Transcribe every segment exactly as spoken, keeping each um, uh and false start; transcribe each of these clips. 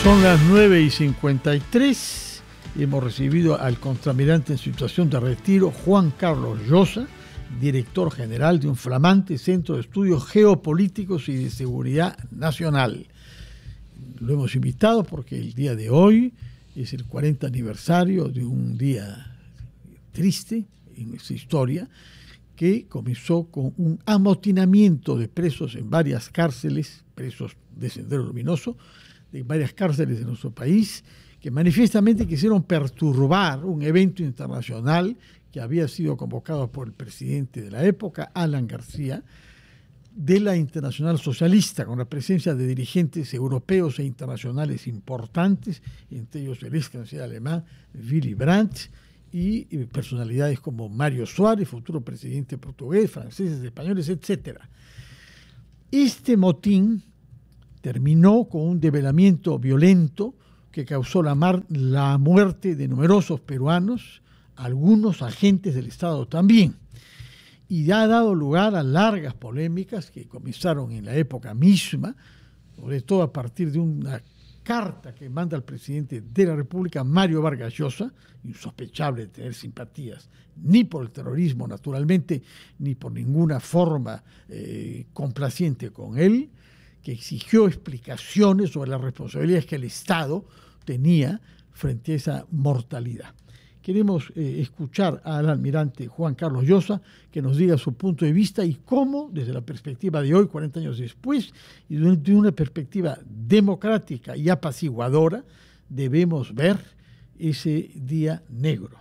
Son las nueve y cincuenta y tres y hemos recibido al contraalmirante en situación de retiro, Juan Carlos Llosa, director general de un flamante centro de estudios geopolíticos y de seguridad nacional. Lo hemos invitado porque el día de hoy es el cuarenta aniversario de un día triste en nuestra historia, que comenzó con un amotinamiento de presos en varias cárceles, presos de Sendero Luminoso, de varias cárceles de nuestro país, que manifiestamente quisieron perturbar un evento internacional que había sido convocado por el presidente de la época, Alan García, de la Internacional Socialista, con la presencia de dirigentes europeos e internacionales importantes, entre ellos el ex canciller alemán Willy Brandt, y personalidades como Mario Suárez, futuro presidente portugués, franceses, españoles, etcétera. Este motín terminó con un develamiento violento que causó la, mar, la muerte de numerosos peruanos, algunos agentes del Estado también, y ha dado lugar a largas polémicas que comenzaron en la época misma, sobre todo a partir de una carta que manda el presidente de la República, Mario Vargas Llosa, insospechable de tener simpatías ni por el terrorismo, naturalmente, ni por ninguna forma eh, complaciente con él, que exigió explicaciones sobre las responsabilidades que el Estado tenía frente a esa mortalidad. Queremos eh, escuchar al almirante Juan Carlos Llosa que nos diga su punto de vista y cómo, desde la perspectiva de hoy, cuarenta años después, y de una perspectiva democrática y apaciguadora, debemos ver ese día negro.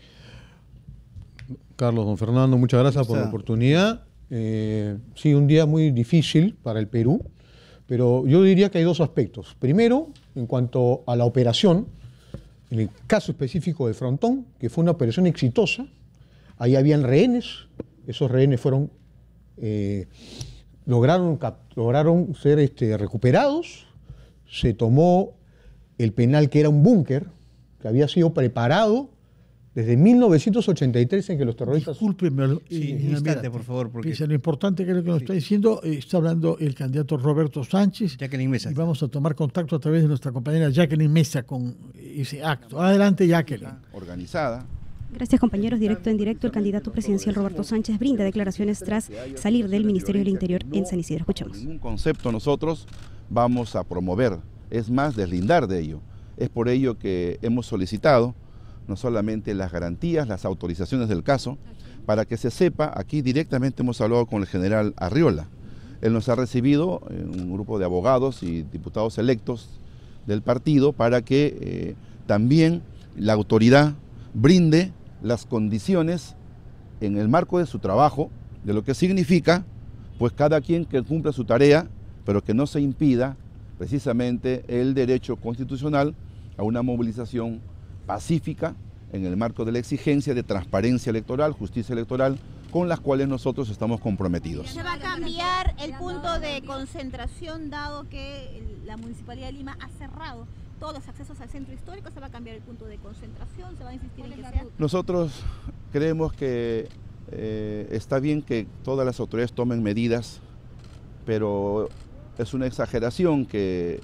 Carlos, don Fernando, muchas gracias por la oportunidad. Eh, sí, un día muy difícil para el Perú, pero yo diría que hay dos aspectos. Primero, en cuanto a la operación, en el caso específico de Frontón, que fue una operación exitosa, ahí habían rehenes, esos rehenes fueron, eh, lograron, lograron ser este, recuperados, se tomó el penal que era un búnker, que había sido preparado desde mil novecientos ochenta y tres en que los terroristas... Discúlpeme, sí, eh, un instante, por favor, porque... Pese a lo importante que es lo que nos sí. está diciendo, eh, está hablando el candidato Roberto Sánchez. Jacqueline Mesa. Y vamos a tomar contacto a través de nuestra compañera Jacqueline Mesa con ese acto. Adelante, Jacqueline. Organizada. Gracias, compañeros. Directo en directo, el candidato presidencial Roberto Sánchez brinda declaraciones tras salir del Ministerio del Interior en San Isidro. Escuchamos. Ningún concepto nosotros vamos a promover, es más, deslindar de ello. Es por ello que hemos solicitado no solamente las garantías, las autorizaciones del caso, para que se sepa, aquí directamente hemos hablado con el general Arriola. Él nos ha recibido en un grupo de abogados y diputados electos del partido para que eh, también la autoridad brinde las condiciones en el marco de su trabajo, de lo que significa, pues cada quien que cumpla su tarea, pero que no se impida precisamente el derecho constitucional a una movilización pacífica en el marco de la exigencia de transparencia electoral, justicia electoral, con las cuales nosotros estamos comprometidos. ¿Se va a cambiar el punto de concentración dado que la Municipalidad de Lima ha cerrado todos los accesos al centro histórico? ¿Se va a cambiar el punto de concentración? ¿Se va a insistir en que sea? Nosotros creemos que eh, está bien que todas las autoridades tomen medidas, pero es una exageración que,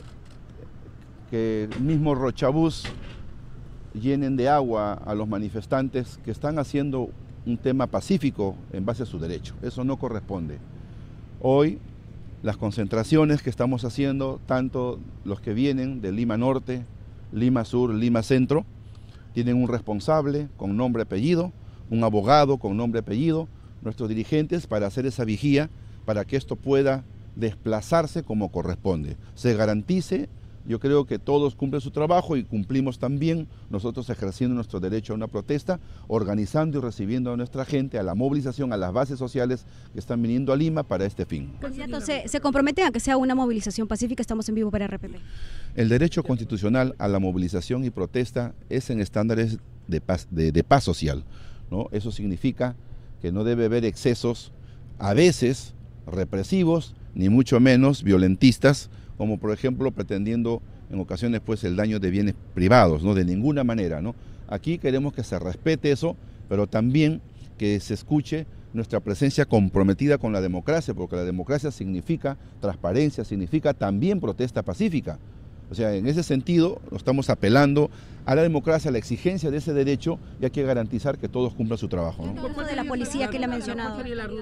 que el mismo Rochabús llenen de agua a los manifestantes que están haciendo un tema pacífico en base a su derecho. Eso no corresponde. Hoy las concentraciones que estamos haciendo, tanto los que vienen de Lima Norte, Lima Sur, Lima Centro, tienen un responsable con nombre y apellido, un abogado con nombre y apellido, nuestros dirigentes para hacer esa vigía, para que esto pueda desplazarse como corresponde. Se garantice. Yo creo que todos cumplen su trabajo y cumplimos también nosotros ejerciendo nuestro derecho a una protesta, organizando y recibiendo a nuestra gente, a la movilización, a las bases sociales que están viniendo a Lima para este fin. Candidato, ¿se, se comprometen a que sea una movilización pacífica? Estamos en vivo para R P P. El derecho constitucional a la movilización y protesta es en estándares de paz, de, de paz social, ¿no? Eso significa que no debe haber excesos, a veces represivos, ni mucho menos violentistas, como por ejemplo pretendiendo en ocasiones pues el daño de bienes privados, ¿no? De ninguna manera, ¿no? Aquí queremos que se respete eso, pero también que se escuche nuestra presencia comprometida con la democracia, porque la democracia significa transparencia, significa también protesta pacífica. O sea, en ese sentido, estamos apelando a la democracia, a la exigencia de ese derecho, y hay que garantizar que todos cumplan su trabajo, ¿no? ¿Por de la policía que le ha mencionado?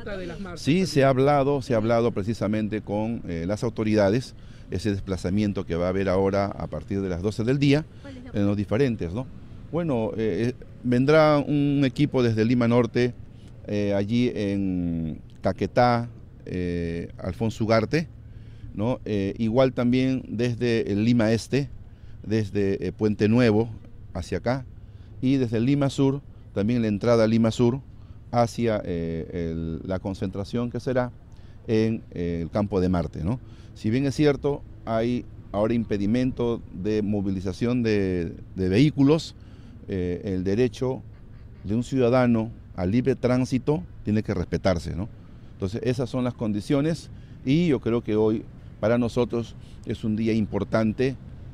Sí, se ha hablado, se ha hablado precisamente con eh, las autoridades, ese desplazamiento que va a haber ahora a partir de las doce del día, en los diferentes, ¿no? Bueno, eh, vendrá un equipo desde Lima Norte, eh, allí en Caquetá, eh, Alfonso Ugarte, ¿no? Eh, igual también desde el Lima Este, desde eh, Puente Nuevo hacia acá, y desde el Lima Sur, también la entrada a Lima Sur, hacia eh, el, la concentración que será en eh, el Campo de Marte, ¿no? Si bien es cierto, hay ahora impedimento de movilización de, de vehículos, eh, el derecho de un ciudadano al libre tránsito tiene que respetarse, ¿no? Entonces esas son las condiciones, y yo creo que hoy para nosotros es un día importante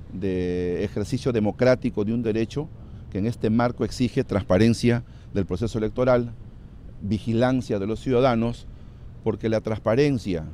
de ejercicio democrático de un derecho que en este marco exige transparencia del proceso electoral, vigilancia de los ciudadanos, porque la transparencia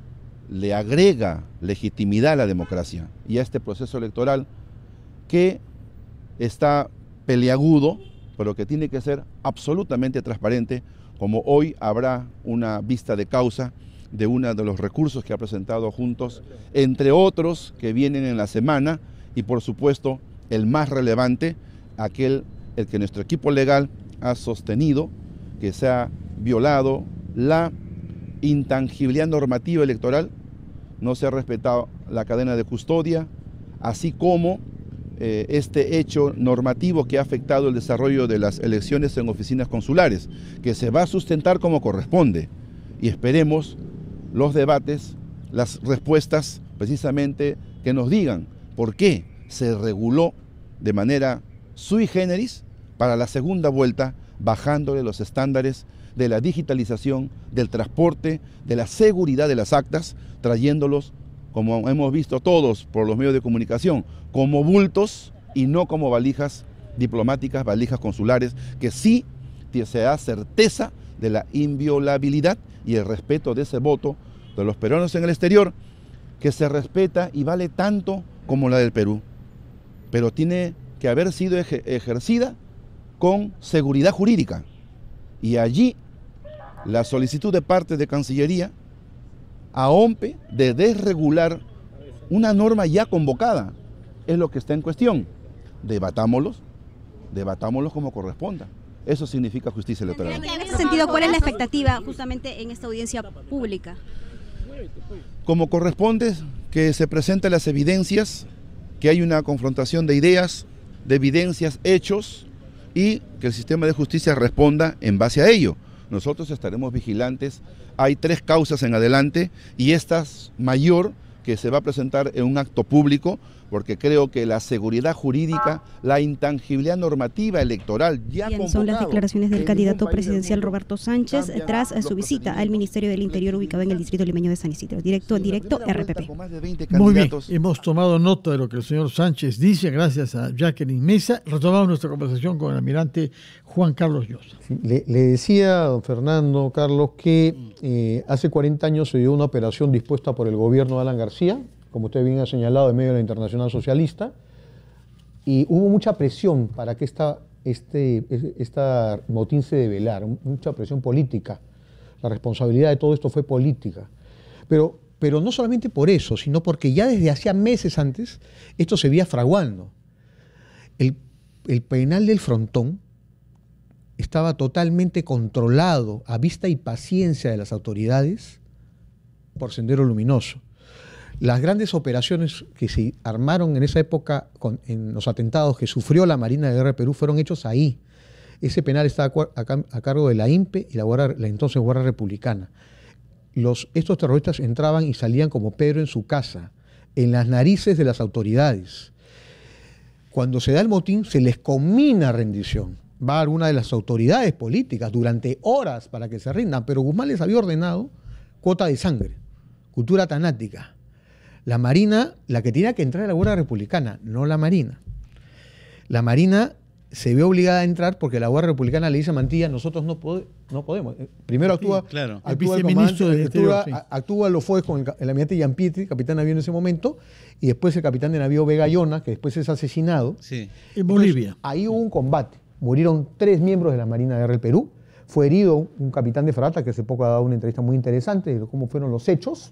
le agrega legitimidad a la democracia y a este proceso electoral que está peliagudo, pero que tiene que ser absolutamente transparente, como hoy habrá una vista de causa de uno de los recursos que ha presentado Juntos, entre otros que vienen en la semana, y por supuesto el más relevante, aquel el que nuestro equipo legal ha sostenido que se ha violado la intangibilidad normativa electoral, no se ha respetado la cadena de custodia, así como eh, este hecho normativo que ha afectado el desarrollo de las elecciones en oficinas consulares, que se va a sustentar como corresponde, y esperemos los debates, las respuestas precisamente que nos digan por qué se reguló de manera sui generis para la segunda vuelta, bajándole los estándares de la digitalización, del transporte, de la seguridad de las actas, trayéndolos, como hemos visto todos por los medios de comunicación, como bultos y no como valijas diplomáticas, valijas consulares, que sí se da certeza de la inviolabilidad y el respeto de ese voto de los peruanos en el exterior, que se respeta y vale tanto como la del Perú, pero tiene que haber sido eje- ejercida con seguridad jurídica. Y allí la solicitud de parte de Cancillería a OMPE de desregular una norma ya convocada es lo que está en cuestión. Debatámoslos, debatámoslos como corresponda. Eso significa justicia electoral. En ese sentido, ¿cuál es la expectativa justamente en esta audiencia pública? Como corresponde, que se presenten las evidencias, que hay una confrontación de ideas, de evidencias, hechos, y que el sistema de justicia responda en base a ello. Nosotros estaremos vigilantes. Hay tres causas en adelante, y esta es mayor, que se va a presentar en un acto público, porque creo que la seguridad jurídica, la intangibilidad normativa electoral ya Bien, son las declaraciones del candidato presidencial Roberto Sánchez tras su visita al Ministerio del Interior ubicado en el distrito limeño de San Isidro. Directo en directo, R P P. Muy bien, hemos tomado nota de lo que el señor Sánchez dice, gracias a Jacqueline Mesa. Retomamos nuestra conversación con el almirante Juan Carlos Llosa. Sí, le, le decía a don Fernando, Carlos, que eh, hace cuarenta años se dio una operación dispuesta por el gobierno de Alan García, como usted bien ha señalado, en medio de la Internacional Socialista, y hubo mucha presión para que esta, este, esta motín se develara, mucha presión política. La responsabilidad de todo esto fue política. Pero, pero no solamente por eso, sino porque ya desde hacía meses antes esto se veía fraguando. El, el penal del Frontón estaba totalmente controlado a vista y paciencia de las autoridades por Sendero Luminoso. Las grandes operaciones que se armaron en esa época con, en los atentados que sufrió la Marina de Guerra de Perú fueron hechos ahí. Ese penal estaba a, a, a cargo de la I N P E y la, Guardia, la entonces Guardia Republicana. Los, estos terroristas entraban y salían como Pedro en su casa, en las narices de las autoridades. Cuando se da el motín se les conmina rendición. Va a alguna de las autoridades políticas durante horas para que se rindan, pero Guzmán les había ordenado cuota de sangre, cultura tanática. La Marina, la que tenía que entrar a la Guardia Republicana, no la Marina. La Marina se ve obligada a entrar porque la Guardia Republicana le dice a Mantilla, nosotros no, pode, no podemos. Primero actúa, sí, claro. actúa el el comandante, del Interior, actúa, sí. actúa los F O E con el, el almirante Giampietri, capitán de navío en ese momento, y después el capitán de navío Vega Llona, que después es asesinado. Sí. En Bolivia. Entonces, ahí hubo un combate. Murieron tres miembros de la Marina de Guerra del Perú. Fue herido un, un capitán de fragata que hace poco ha dado una entrevista muy interesante de cómo fueron los hechos.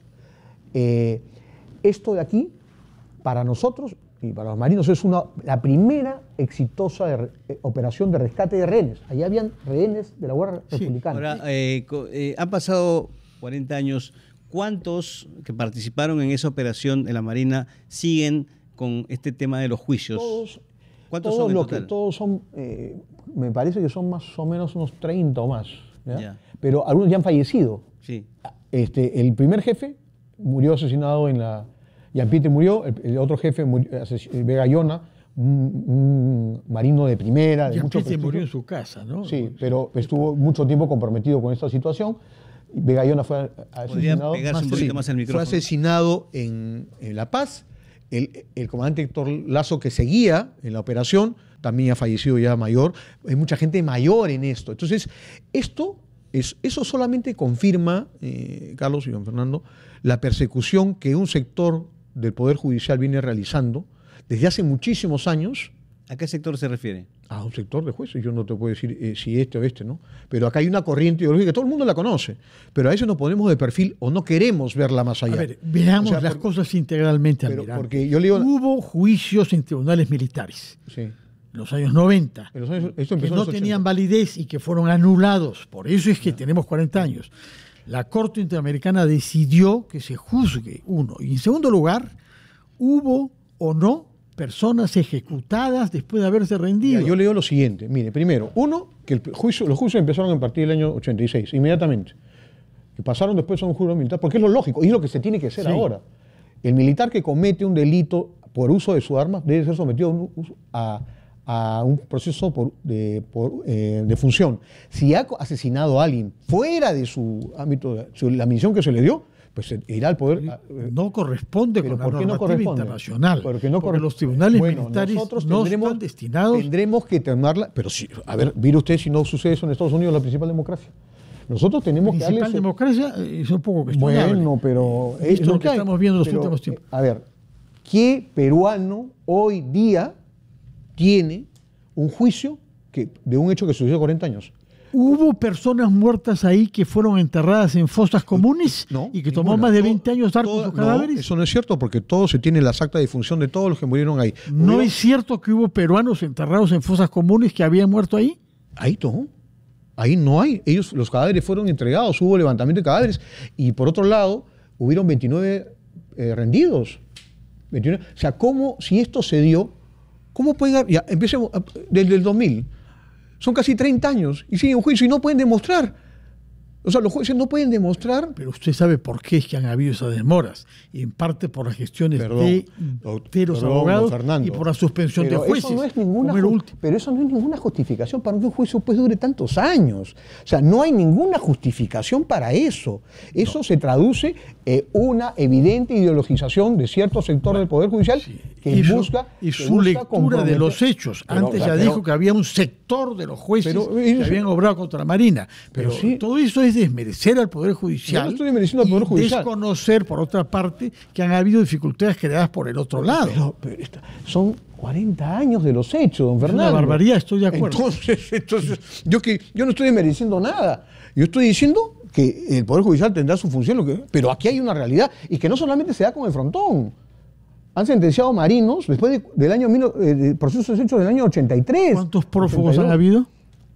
Eh, esto de aquí, para nosotros y para los marinos, es una, la primera exitosa de, eh, operación de rescate de rehenes. Allí habían rehenes de la Guardia Sí. Republicana. Ahora, eh, co- eh, han pasado cuarenta años. ¿Cuántos que participaron en esa operación en la Marina siguen con este tema de los juicios? Todos, ¿Cuántos todos son en los que- total? todos son, eh, me parece que son más o menos unos treinta o más. ¿ya? Ya. Pero algunos ya han fallecido. Sí. Este, el primer jefe murió asesinado en la... Giampietri murió, el, el otro jefe murió, ases- Vega Llona, un, un marino de primera, de mucho Giampietri prestigio. murió en su casa, ¿no? Sí, pero estuvo mucho tiempo comprometido con esta situación. Vega Llona fue ¿Podría asesinado. pegarse un Sí, poquito más al fue micrófono? asesinado en, en La Paz. El, el comandante Héctor Lazo, que seguía en la operación, también ha fallecido ya mayor. Hay mucha gente mayor en esto. Entonces, esto es, eso solamente confirma, eh, Carlos y don Fernando, la persecución que un sector del Poder Judicial viene realizando desde hace muchísimos años ¿A qué sector se refiere? a un sector de jueces. Yo no te puedo decir eh, si este o este, ¿no? Pero acá hay una corriente ideológica que todo el mundo la conoce, pero a veces nos ponemos de perfil o no queremos verla más allá. A ver, veamos O sea, las por- cosas integralmente, pero almirante. porque yo le digo- Hubo juicios en tribunales militares Sí. en los años noventa En los años- esto que empezó en no los tenían ochenta. validez y que fueron anulados. Por eso es que tenemos cuarenta años. La Corte Interamericana decidió que se juzgue, uno. Y en segundo lugar, hubo o no personas ejecutadas después de haberse rendido. Mira, yo leo lo siguiente. Mire, primero, uno, que el juicio, los juicios empezaron a partir del año ochenta y seis, inmediatamente. Que pasaron después a un jurado militar, porque es lo lógico, y es lo que se tiene que hacer Sí. ahora. El militar que comete un delito por uso de su arma debe ser sometido a un, uso- a, a un proceso por- de, por, eh, de función. Si ha asesinado a alguien fuera de su ámbito, de su- la misión que se le dio, pues eh, irá al poder. a- eh, No corresponde ¿Pero con la por qué no normativa corresponde? internacional. Porque, no porque corre- los tribunales Bueno, militares nosotros no tendremos- están destinados. Tendremos que tomarla, pero sí, a ver, mire usted si no sucede eso en Estados Unidos, la principal democracia. Nosotros tenemos que Principal darle... democracia eh, es un poco cuestionable. Bueno, pero... Visto es lo que hay. estamos viendo en los Pero, últimos tiempos. eh, A ver, ¿qué peruano hoy día tiene un juicio que, de un hecho que sucedió cuarenta años? ¿Hubo personas muertas ahí que fueron enterradas en fosas comunes No, y que tomó ninguna. más de Todo- veinte años dar con todo- sus no, cadáveres? eso no es cierto, porque todo se tiene las actas de difunción de todos los que murieron ahí. ¿No Hubo- es cierto que hubo peruanos enterrados en fosas comunes que habían muerto ahí? Ahí no. Ahí no hay. Ellos, los cadáveres fueron entregados, hubo levantamiento de cadáveres. Y por otro lado, hubieron veintinueve eh, rendidos. veintinueve. O sea, ¿cómo, si esto se dio, cómo pueden... Ya, empecemos ah, desde el dos mil. Son casi treinta años y siguen en juicio y no pueden demostrar. O sea, los jueces no pueden demostrar... Pero usted sabe por qué es que han habido esas demoras. En parte por las gestiones Perdón, de, doc- de los perdón, abogados don Fernando. y por la suspensión Pero de jueces. Eso no es ninguna como el ju- último. pero eso no es ninguna justificación para que un juicio pues dure tantos años. O sea, no hay ninguna justificación para eso. Eso se traduce en una evidente ideologización de cierto sector del Poder Judicial que y su, busca... y que su busca lectura de comprometer- los hechos. Pero, Antes o sea, ya pero- dijo que había un sector de los jueces Pero, que eso- habían obrado contra la Marina. Pero, Pero sí. todo eso es desmerecer al Poder Judicial. Yo no estoy desmereciendo al Poder y Judicial. desconocer, por otra parte, que han habido dificultades creadas por el otro lado. Pero, pero esta- son cuarenta años de los hechos, don Es Fernando. una barbaridad, estoy de acuerdo. Entonces, entonces yo, que, yo no estoy desmereciendo nada. Yo estoy diciendo que el Poder Judicial tendrá su función, lo que, pero aquí hay una realidad y que no solamente se da con el frontón. Han sentenciado marinos después de- del año mil- eh, de procesos hechos del año ochenta y tres. ¿Cuántos prófugos han ochenta y dos. habido?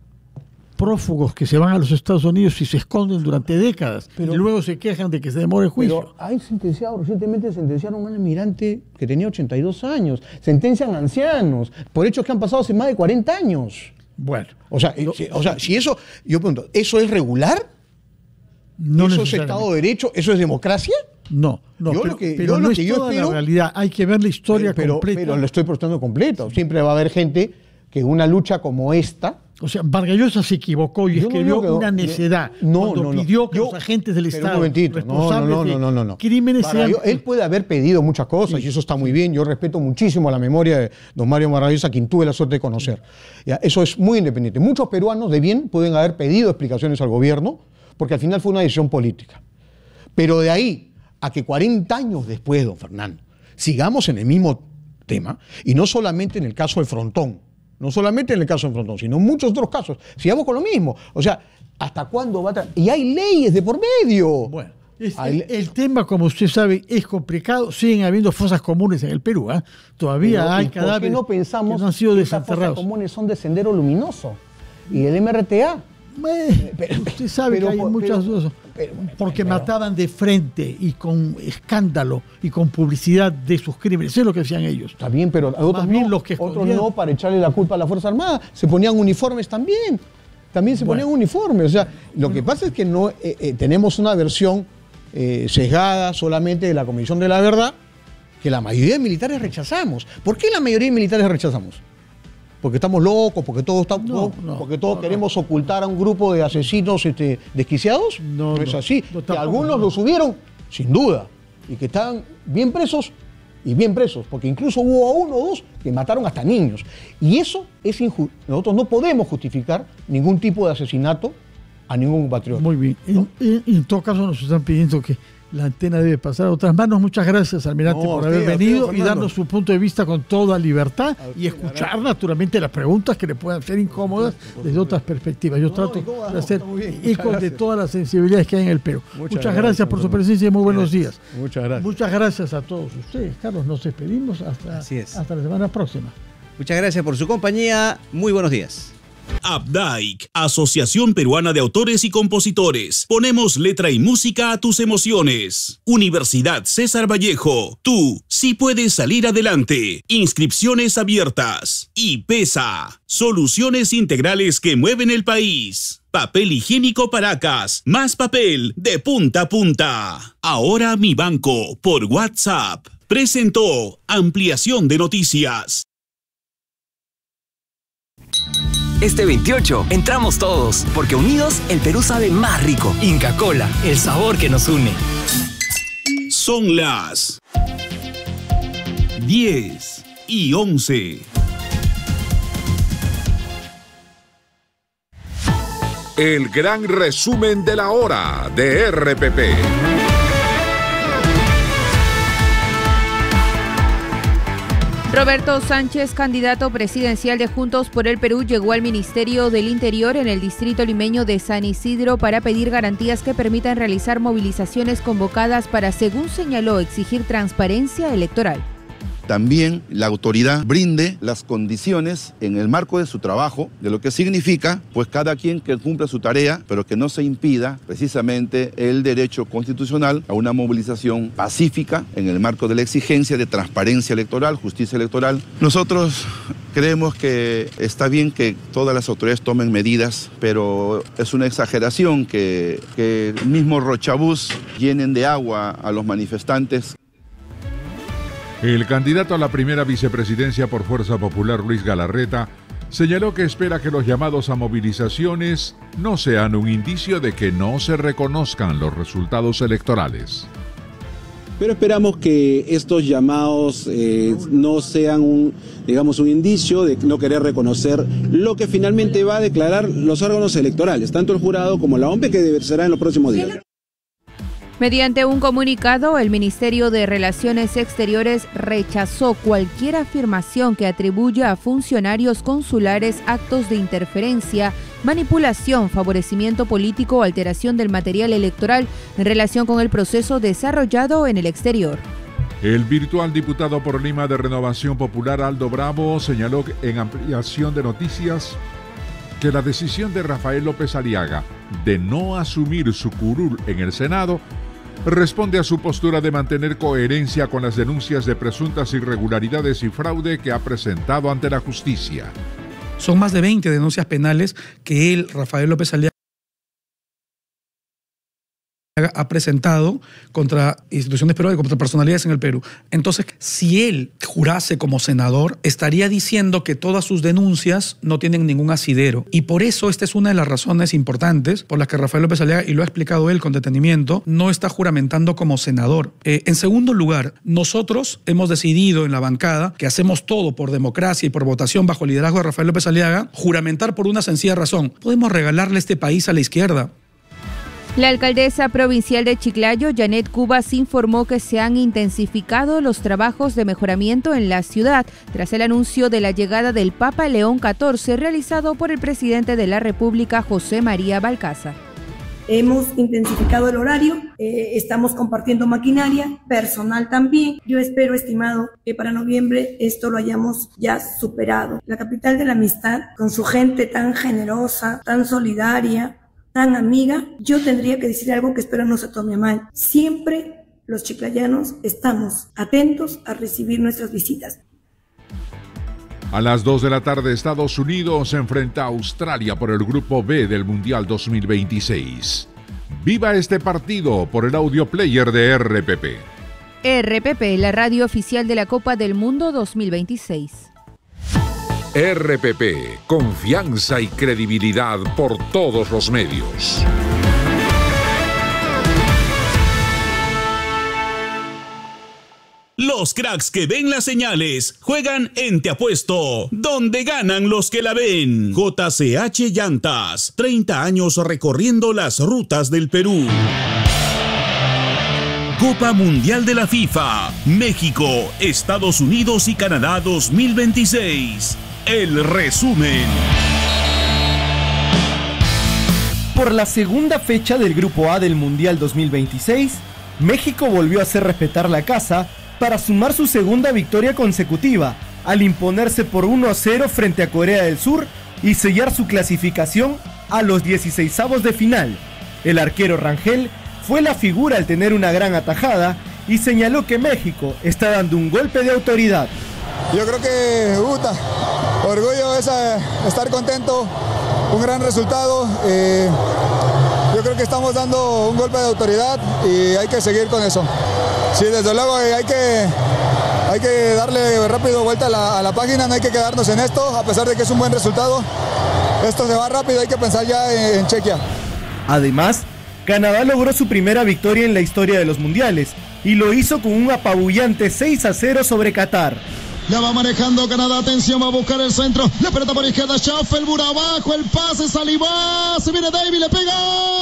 Prófugos que se van a los Estados Unidos y se esconden durante décadas Pero- y luego se quejan de que se demore el juicio. Pero hay sentenciado, recientemente sentenciaron a un almirante que tenía ochenta y dos años. Sentencian ancianos por hechos que han pasado hace más de cuarenta años. Bueno, O sea, eh, si, o sea, si eso, yo pregunto, ¿eso es regular? no ¿Eso es necesariamente. Estado de Derecho? ¿Eso es democracia? No, no, Yo pero, lo que- pero yo no lo es que yo toda espero- la realidad. Hay que ver la historia pero, completa. pero lo estoy prestando completo. Siempre va a haber gente que en una lucha como esta O sea, Vargas Llosa se equivocó y Yo no escribió digo que no, una necedad no, cuando no, no. pidió que Yo- los agentes del pero un Estado momentito, no, responsables no, no, no, no, no. de crímenes Vargas sean... Llosa, él puede haber pedido muchas cosas Sí. y eso está muy bien. Yo respeto muchísimo la memoria de don Mario Vargas Llosa, a quien tuve la suerte de conocer. Ya, eso es muy independiente. Muchos peruanos de bien pueden haber pedido explicaciones al gobierno porque al final fue una decisión política. Pero de ahí a que cuarenta años después, don Fernando, sigamos en el mismo tema, y no solamente en el caso de Frontón, no solamente en el caso de Frontón, sino en muchos otros casos, sigamos con lo mismo. O sea, ¿hasta cuándo va a... tra- Y hay leyes de por medio. Bueno, es- Hay- el, el tema, como usted sabe, es complicado. Siguen habiendo fosas comunes en el Perú. ¿ah? Todavía Pero, hay ¿y por qué cadáveres no pensamos que no han sido que esas fosas desenterrados. comunes son de Sendero Luminoso y el M R T A? Eh, Pero- usted sabe pero que hay por- muchas pero- cosas. pero- Porque pero- mataban de frente y con escándalo y con publicidad de sus crímenes. Eso es lo que hacían ellos. Está bien, pero otros, Más bien no, los que otros escondían- no para echarle la culpa a la Fuerza Armada. Se ponían uniformes también. También se Bueno. ponían uniformes. O sea, lo que pasa es que no eh, eh, tenemos una versión eh, sesgada solamente de la Comisión de la Verdad que la mayoría de militares rechazamos. ¿Por qué la mayoría de militares rechazamos? Porque estamos locos, porque todos estamos, No, no, porque todos no, queremos ocultar a un grupo de asesinos este, desquiciados. No, No, es no. así. No, que tampoco, algunos no. lo subieron, sin duda, y que están bien presos y bien presos, porque incluso hubo a uno o dos que mataron hasta niños. Y eso es injusto. Nosotros no podemos justificar ningún tipo de asesinato a ningún compatriota. Muy bien. En, en- en todo caso, nos están pidiendo que la antena debe pasar a otras manos. Muchas gracias, almirante, No, a por usted, haber a usted, venido y Fernando. darnos su punto de vista con toda libertad y escuchar, naturalmente, las preguntas que le puedan ser incómodas desde otras perspectivas. Yo trato incómodas de no, hacer está muy bien. eco Muchas de gracias. todas las sensibilidades que hay en el Perú. Muchas, Muchas gracias, gracias, por su Fernando. presencia y muy buenos días. Muchas gracias. Muchas gracias a todos ustedes. Carlos, nos despedimos hasta, Así es. hasta la semana próxima. Muchas gracias por su compañía. Muy buenos días. Updike, Asociación Peruana de Autores y Compositores. Ponemos letra y música a tus emociones. Universidad César Vallejo. Tú sí puedes salir adelante. Inscripciones abiertas. Y PESA. Soluciones integrales que mueven el país. Papel higiénico Paracas. Más papel de punta a punta. Ahora Mi Banco por WhatsApp. Presentó Ampliación de Noticias. Este veintiocho entramos todos, porque unidos el Perú sabe más rico. Inca Kola, el sabor que nos une. Son las diez y once. El gran resumen de la hora de R P P. Roberto Sánchez, candidato presidencial de Juntos por el Perú, llegó al Ministerio del Interior en el distrito limeño de San Isidro para pedir garantías que permitan realizar movilizaciones convocadas para, según señaló, exigir transparencia electoral. También la autoridad brinde las condiciones en el marco de su trabajo, de lo que significa, pues cada quien que cumpla su tarea, pero que no se impida precisamente el derecho constitucional a una movilización pacífica en el marco de la exigencia de transparencia electoral, justicia electoral. Nosotros creemos que está bien que todas las autoridades tomen medidas, pero es una exageración que, que el mismo Rochabús llenen de agua a los manifestantes. El candidato a la primera vicepresidencia por Fuerza Popular, Luis Galarreta, señaló que espera que los llamados a movilizaciones no sean un indicio de que no se reconozcan los resultados electorales. Pero esperamos que estos llamados eh, no sean un, digamos, un indicio de no querer reconocer lo que finalmente va a declarar los órganos electorales, tanto el jurado como la O M P, que será en los próximos días. Mediante un comunicado, el Ministerio de Relaciones Exteriores rechazó cualquier afirmación que atribuya a funcionarios consulares actos de interferencia, manipulación, favorecimiento político o alteración del material electoral en relación con el proceso desarrollado en el exterior. El virtual diputado por Lima de Renovación Popular, Aldo Bravo, señaló en Ampliación de Noticias que la decisión de Rafael López Aliaga de no asumir su curul en el Senado responde a su postura de mantener coherencia con las denuncias de presuntas irregularidades y fraude que ha presentado ante la justicia. Son más de veinte denuncias penales que él, Rafael López Aliaga, ha presentado contra instituciones peruanas, contra personalidades en el Perú. Entonces, si él jurase como senador, estaría diciendo que todas sus denuncias no tienen ningún asidero. Y por eso esta es una de las razones importantes por las que Rafael López Aliaga, y lo ha explicado él con detenimiento, no está juramentando como senador. Eh, en segundo lugar, nosotros hemos decidido en la bancada que hacemos todo por democracia y por votación bajo el liderazgo de Rafael López Aliaga, juramentar por una sencilla razón. Podemos regalarle este país a la izquierda. La alcaldesa provincial de Chiclayo, Janet Cubas, informó que se han intensificado los trabajos de mejoramiento en la ciudad tras el anuncio de la llegada del Papa León catorce realizado por el presidente de la República, José María Balcázar. Hemos intensificado el horario, eh, estamos compartiendo maquinaria, personal también. Yo espero, estimado, que para noviembre esto lo hayamos ya superado. La capital de la amistad, con su gente tan generosa, tan solidaria, tan amiga, yo tendría que decir algo que espero no se tome mal. Siempre los chiclayanos estamos atentos a recibir nuestras visitas. A las dos de la tarde, Estados Unidos se enfrenta a Australia por el Grupo B del Mundial dos mil veintiséis. Viva este partido por el audio player de R P P. R P P, la radio oficial de la Copa del Mundo dos mil veintiséis. R P P, confianza y credibilidad por todos los medios. Los cracks que ven las señales juegan en Te Apuesto, donde ganan los que la ven. J C H Llantas, treinta años recorriendo las rutas del Perú. Copa Mundial de la FIFA, México, Estados Unidos y Canadá dos mil veintiséis. El resumen. Por la segunda fecha del Grupo A del Mundial dos mil veintiséis, México volvió a hacer respetar la casa para sumar su segunda victoria consecutiva, al imponerse por uno a cero frente a Corea del Sur y sellar su clasificación a los dieciseisavos de final. El arquero Rangel fue la figura al tener una gran atajada y señaló que México está dando un golpe de autoridad. Yo creo que, puta, orgullo es estar contento, un gran resultado. Eh, yo creo que estamos dando un golpe de autoridad y hay que seguir con eso. Sí, desde luego hay que, hay que darle rápido vuelta a la, a la página, no hay que quedarnos en esto, a pesar de que es un buen resultado. Esto se va rápido, hay que pensar ya en, en Chequia. Además, Canadá logró su primera victoria en la historia de los mundiales y lo hizo con un apabullante seis a cero sobre Qatar. La va manejando Canadá, atención, va a buscar el centro, la pelota por izquierda, Schaffelburg abajo, el pase, Saliba, se viene David, le pega,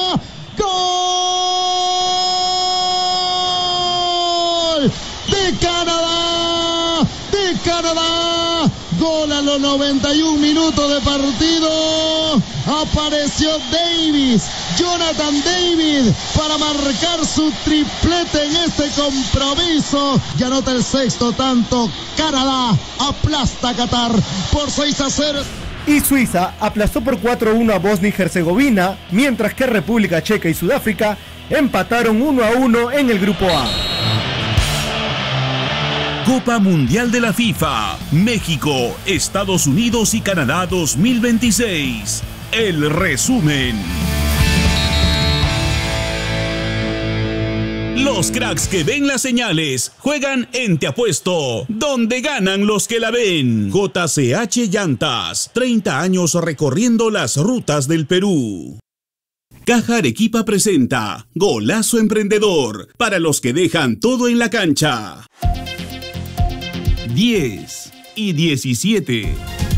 ¡gol! De Canadá, de Canadá, gol a los noventa y un minutos de partido, apareció Davis, Jonathan David, para marcar su triplete en este compromiso, y anota el sexto tanto. Canadá aplasta a Qatar por seis a cero. Y Suiza aplastó por cuatro a uno a Bosnia y Herzegovina, mientras que República Checa y Sudáfrica empataron uno a uno en el Grupo A. Copa Mundial de la FIFA, México, Estados Unidos y Canadá dos mil veintiséis. El resumen. Los cracks que ven las señales juegan en Te Apuesto, donde ganan los que la ven. J C H Llantas, treinta años recorriendo las rutas del Perú. Caja Arequipa presenta Golazo Emprendedor, para los que dejan todo en la cancha. diez y diecisiete.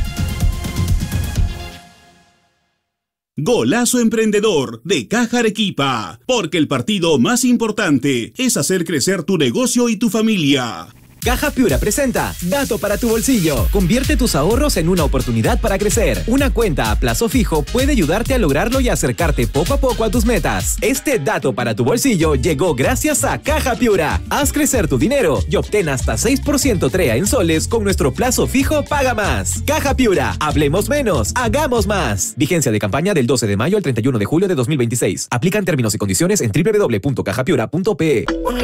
Golazo Emprendedor de Caja Arequipa, porque el partido más importante es hacer crecer tu negocio y tu familia. Caja Piura presenta Dato para tu bolsillo. Convierte tus ahorros en una oportunidad para crecer. Una cuenta a plazo fijo puede ayudarte a lograrlo y acercarte poco a poco a tus metas. Este dato para tu bolsillo llegó gracias a Caja Piura. Haz crecer tu dinero y obtén hasta seis por ciento T R E A en soles con nuestro plazo fijo Paga Más. Caja Piura. Hablemos menos, hagamos más. Vigencia de campaña del doce de mayo al treinta y uno de julio de dos mil veintiséis. Aplican términos y condiciones en doble u doble u doble u punto caja piura punto pe e.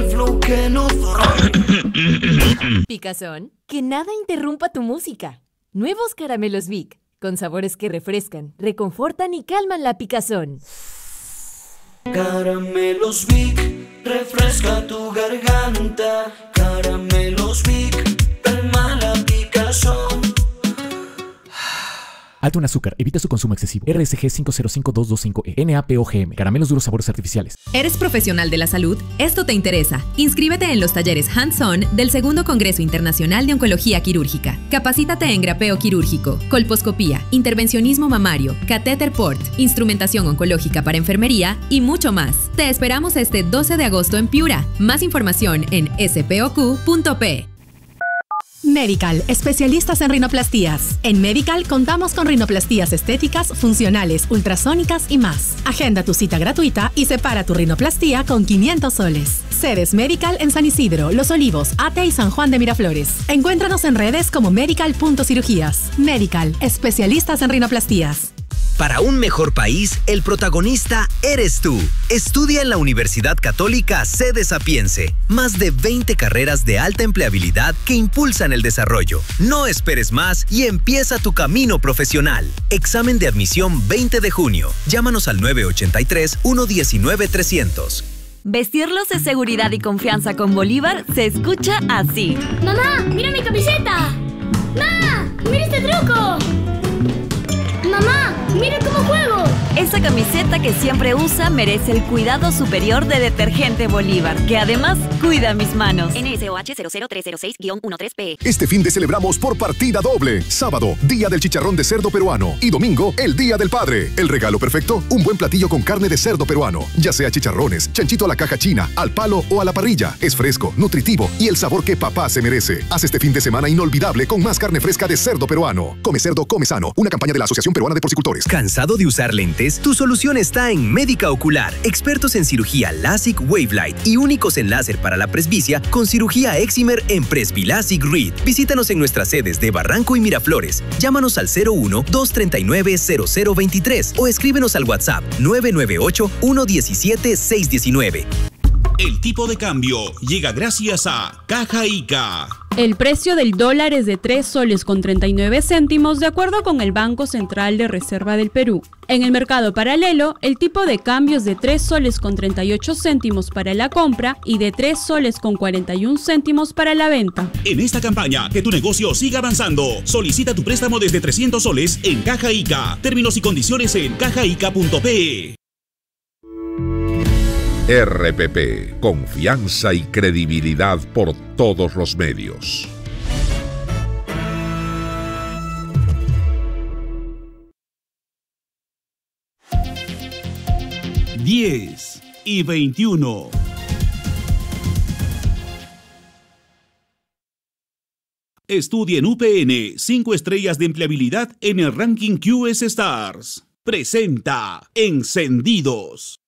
Picazón, que nada interrumpa tu música. Nuevos caramelos Vic, con sabores que refrescan, reconfortan y calman la picazón. Caramelos Vic, refresca tu garganta. Caramelos Vic, calma la picazón. Alto en azúcar, evita su consumo excesivo. R S G cinco cero cinco dos dos cinco E, N A P O G M, caramelos duros sabores artificiales. ¿Eres profesional de la salud? Esto te interesa. Inscríbete en los talleres Hands-On del segundo Congreso Internacional de Oncología Quirúrgica. Capacítate en grapeo quirúrgico, colposcopía, intervencionismo mamario, catéter port, instrumentación oncológica para enfermería y mucho más. Te esperamos este doce de agosto en Piura. Más información en s p o q punto p. Medical, especialistas en rinoplastías. En Medical contamos con rinoplastías estéticas, funcionales, ultrasónicas y más. Agenda tu cita gratuita y separa tu rinoplastía con quinientos soles. Sedes Medical en San Isidro, Los Olivos, Ate y San Juan de Miraflores. Encuéntranos en redes como medical punto cirugías. Medical, especialistas en rinoplastías. Para un mejor país, el protagonista eres tú. Estudia en la Universidad Católica Sede Sapiense. Más de veinte carreras de alta empleabilidad que impulsan el desarrollo. No esperes más y empieza tu camino profesional. Examen de admisión veinte de junio. Llámanos al nueve ocho tres, uno uno nueve, trescientos. Vestirlos de seguridad y confianza con Bolívar se escucha así. ¡Mamá, mira mi camiseta! ¡Ma, mira este truco! ¡Mamá, mira cómo juego! Esa camiseta que siempre usa merece el cuidado superior de Detergente Bolívar, que además cuida mis manos. N S O H cero cero tres cero seis guión trece P. Este fin de celebramos por partida doble. Sábado, Día del Chicharrón de Cerdo Peruano. Y domingo, el Día del Padre. El regalo perfecto, un buen platillo con carne de cerdo peruano. Ya sea chicharrones, chanchito a la caja china, al palo o a la parrilla. Es fresco, nutritivo y el sabor que papá se merece. Haz este fin de semana inolvidable con más carne fresca de cerdo peruano. Come cerdo, come sano. Una campaña de la Asociación Peruana de Porcicultores. ¿Cansado de usar lentes? Tu solución está en Médica Ocular. Expertos en cirugía LASIK Wavelight y únicos en láser para la presbicia con cirugía Excimer en Presbilasic Reed. Visítanos en nuestras sedes de Barranco y Miraflores. Llámanos al cero uno, dos tres nueve, cero cero dos tres o escríbenos al WhatsApp nueve nueve ocho, uno uno siete, seis uno nueve. El tipo de cambio llega gracias a Caja Ica. El precio del dólar es de tres soles con treinta y nueve céntimos de acuerdo con el Banco Central de Reserva del Perú. En el mercado paralelo, el tipo de cambio es de tres soles con treinta y ocho céntimos para la compra y de tres soles con cuarenta y un céntimos para la venta. En esta campaña, que tu negocio siga avanzando, solicita tu préstamo desde trescientos soles en Caja Ica. Términos y condiciones en caja ica punto pe. R P P, confianza y credibilidad por todos los medios. diez y veintiuno. Estudia en U P N cinco estrellas de empleabilidad en el ranking Q S Stars. Presenta Encendidos.